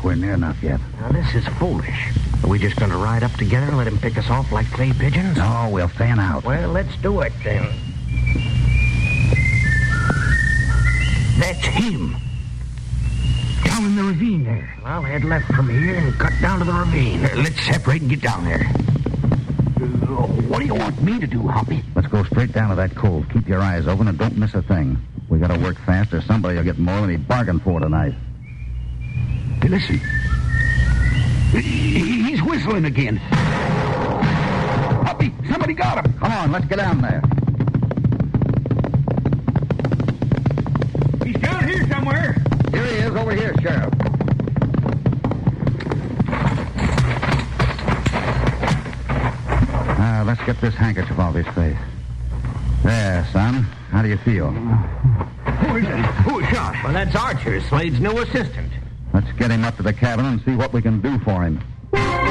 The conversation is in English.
we're near enough yet. Now, this is foolish. Are we just going to ride up together and let him pick us off like clay pigeons? No, we'll fan out. Well, let's do it, then. That's him. Down in the ravine there. I'll head left from here and cut down to the ravine. Let's separate and get down there. What do you want me to do, Hoppy? Let's go straight down to that cove. Keep your eyes open and don't miss a thing. We gotta work fast or somebody will get more than he bargained for tonight. Hey, listen. He's whistling again. Hoppy, somebody got him. Come on, let's get down there. He's down here somewhere. Here he is, over here, Sheriff. Let's get this handkerchief off his face. There, son. How do you feel? Who is it? Who was shot? Well, that's Archer, Slade's new assistant. Let's get him up to the cabin and see what we can do for him.